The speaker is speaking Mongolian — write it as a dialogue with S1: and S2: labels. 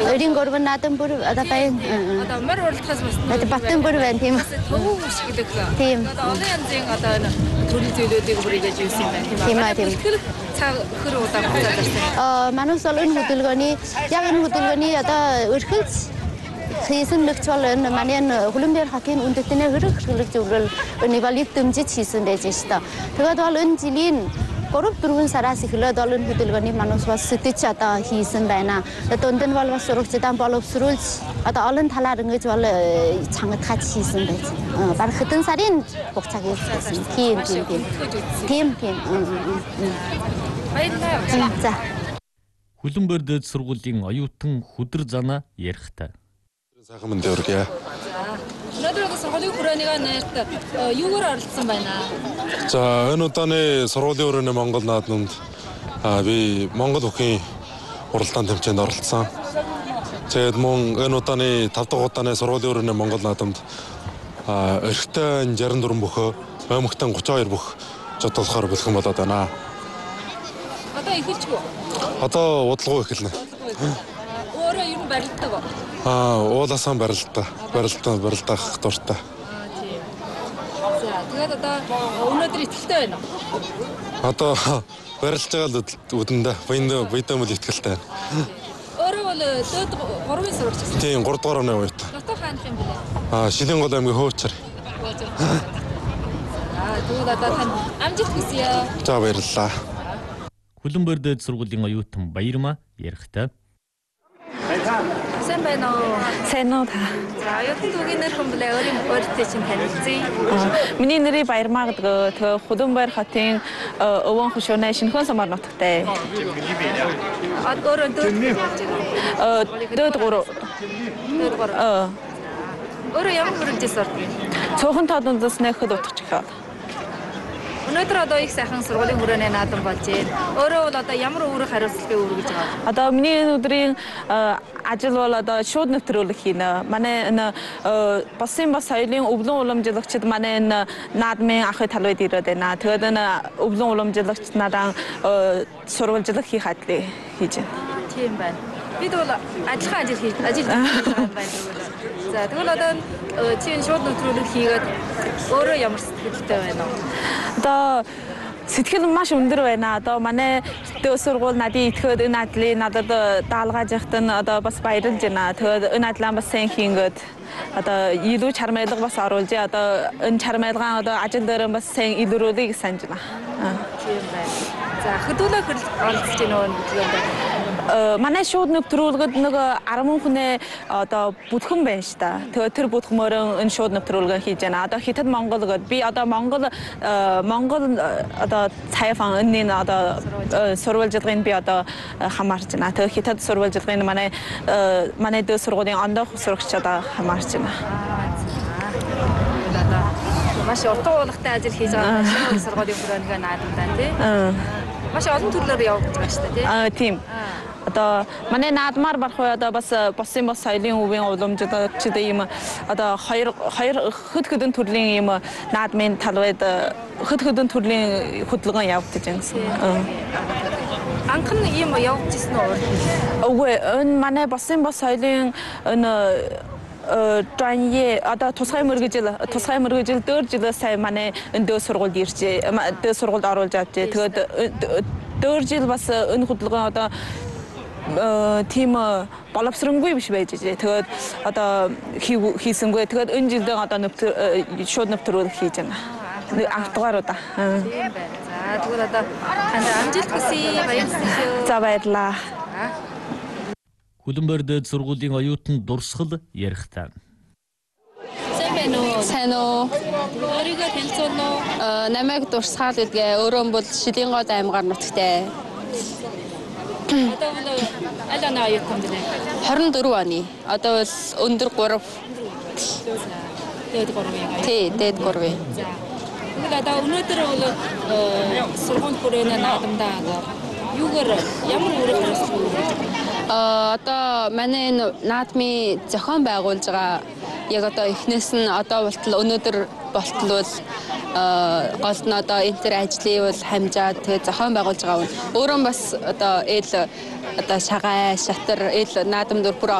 S1: Өрийн гурван наадам бүр одоо баян.
S2: Одоо мөр уралдахаас бас
S1: Баттан бүр байна тийм.
S2: Төвөг шиг гэдэг.
S1: Тийм.
S2: Одоо олон янзын одоо төрлийн зүйлүүдийг бүр ингэж юусэн юм байна
S1: Тийм аа тийм.
S2: Цаг хөр удаа хугацаад байна.
S1: Манус бол энэ хөдөлгөөний яг энэ хөдөлгөөний одоо өрхөлж хийсэн нэгч бол энэ манай Хөлбөмбөр хотын үндэстний хөрөглөг зөвлөл нэг дэмжиж хийсэн байж шээ. Тэгээд бол энэ жилийн 3-4 сараас эхлээд бол энэ хөдөлгөөний манус бас сэтгэж одоо хийсэн байна. Дунд нь бол бас сурагчдаа боловсруулж одоо олон талаар ингэж бол чангадхаж хийсэн байж. Бараг хэдэн сарын хугацааг хийсэн. Тийм.
S2: Баярлалаа.
S1: За.
S3: Хөлбөмбөр дээд сургуулийн оюутан Хүдэр Зана ярихтай.
S4: Сайхан мэнд өргөе.
S2: Өнөөдөр сургуулийн хүрээнийг нэрт юугаар оролцсон байна?
S4: За энэ удааны сургуулийн хүрээний Монгол наадамд би Монгол бүхийн уралдаан тэмцээнд оролцсон. Тэгээд мөн энэ удааны 5 дахь удааны сургуулийн хүрээний Монгол наадамд эрэгтэй 64 бөхөө, оймогтой 32 бүх жодолохоор бэлхэн болоод байна.
S2: Одоо эхэлчихв.
S4: Одоо удалгүй эхэлнэ.
S2: Өөрөө юу барилдаг вэ?
S4: Уулаасаа барилдах дуртай.
S2: Тийм. За тэгээд одоо өнөөдөр ихтэй байна уу?
S4: Одоо барилж байгаа л үдэндээ баяндаа ихтгэлтэй байна.
S2: Өөрөө бол дээд 3-ын сурагч гэсэн.
S4: Тийм 3 дугаар оны үед.
S2: Дотоо хаанх юм бэ?
S4: Шилэн гол аймгийн Хөөцөр.
S2: Тэгвэл одоо тань амжилт хүсье.
S4: За баярлалаа.
S3: Хөлбөмбөр дээд сургуулийн оюутан Баярмаа ярихтай.
S2: Сайн байна уу?
S5: Сайн уу та.
S2: За оюутан түүгийн нэр хүмблээ өөртөө чинь танилцъя.
S5: Миний нэрийг Баярмаа гэдэг. Тэгээ Хөлбөмбөр хотын өвөн хөшөөнэ Шинхэн самар нутагтай.
S2: Одоо
S5: Дээд гурав.
S2: Өөрөө ямар хүрэлцээс ордог юм?
S5: Цөөхөн тод үндэснээ хэд утгачих.
S2: Өнөөдөр одоо их сайхан сургуулийн хүрээний наадам болж байна. Өөрөө бол одоо ямар өөрөг хариуцлагыг өргөж байгаа?
S5: Одоо миний өдрийн ажил бол одоо шууд нэвтрүүлэг хийнэ. Манай энэ босын бас соёлын өвлөн уламжлагчид манай энэ наадмын ахыг талбайд ирээд байна. Тэгээд энэ өвлөн уламжлагчид надад сурвалжлах хийх ажлыг хийж байна.
S2: Тийм байна. Бид бол ажиллах ажил хийж байгаа юм байна. За тэгвэл одоо чинь шууд нэвтрүүлэг хийгээд өөрөө ямар сэтгэлтэй байна уу?
S5: Одоо сэтгэл маш өндөр байна. Одоо манай дээд сургууль надад итгэхэд энэ ажлыг надад даалгаж явахт нь одоо бас баярлж байна. Тэгээд энэ ажлаа бас сайн хийгээд одоо илүү чармайлга бас оруулж одоо энэ чармайлгаан одоо ажил дээр бас сайн илрүүлэхийг санаж байна.
S2: Тийм байна. За хөдөлгөөн оролцож байна уу?
S5: Манай шууд нэвтрүүлгэд нэг 10 хүнээ одоо бүтгэн байна шүү дээ. Тэгээд тэр бүтгэмээр энэ шууд нэвтрүүлгээ хийж байна. Одоо хятад Монгол гээд би одоо Монгол одоо цайфан энэ одоо сурвалжлагыг би одоо хамаарч байна. Тэгээд хятад сурвалжлагыг манай дээд сургуулийн ондох сурагч одоо хамаарч байна.
S2: Маш утга уулгатай ажил хийж байгаа шинэ сургуулийн хүрээний наадамдаа тий. Маш олон төрлөөр явагдаж байгаа шүү дээ тий.
S5: Тийм. Одоо манай наадмаар барах уу одоо бас босын бос соёлын өвийн уламжлагчид ийм одоо хоёр хөдөлгөөн төрлийн ийм наадмын талбайд хөдөлгөөн төрлийн хөдөлгөөн явагдаж байна.
S2: Анхан ийм явагдаж ирсэн үү?
S5: Үгүй энэ манай босын бос соёлын энэ专业 одоо тусгай мөргөжил 4 жилээс сайн манай дээд сургуульд иржээ. Дээд сургуульд оруулж авчээ. Тэгээд 4 жил бас энэ хөдөлгөөн одоо тийм боловсронгүй биш байж дээ. Тэгээд одоо хийсэнгүй. Тэгээд энэ жилдээ одоо шууд нэвтрүүлэг хийж байна. Автогааруудаа.
S2: Тийм байна. За тэгвэл одоо танд амжилт хүсье. Баярлалаа.
S5: За баярлалаа.
S3: Хөлбөмбөр дээд сургуулийн оюутан Дурсгал ярихтай.
S2: Сайн байна уу?
S6: Сайн уу?
S2: Өөрийгөө танилцуулна уу?
S6: Намайг Дурсгал гэдгээ. Өөрөө бол Шилэнгод аймгаар нутагтай.
S2: Одоо бол аль оны оюутан бэ?
S6: 24 оны. Одоо бол өндөр 3.
S2: Дээд 3-ын.
S6: Тий, дээд 3-ын.
S2: За. Тэгвэл одоо өнөөдөр бол сургууль хүрээний наадамдаа юугаар ямар үүрэг хариуцлага өгөх вэ?
S6: Одоо манай энэ наадмын зохион байгуулж байгаа яг одоо эхнээс нь одоо болтол өнөөдөр болтол бол голд нь одоо энэ төр ажлыг бол хамжаад тэгээ зохион байгуулж байгаа. Өөрөө бас одоо шагай, шатар, наадам дүр бүр